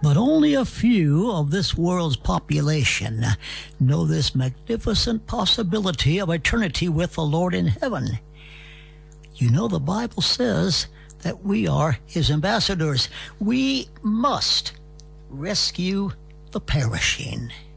But only a few of this world's population know this magnificent possibility of eternity with the Lord in heaven. You know, the Bible says that we are his ambassadors. We must rescue the perishing.